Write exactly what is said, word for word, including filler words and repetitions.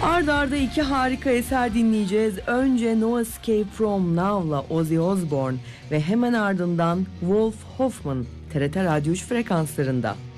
Ard arda iki harika eser dinleyeceğiz. Önce No Escape From Now'la Ozzy Osbourne ve hemen ardından Wolf Hoffman T R T Radyo üç frekanslarında.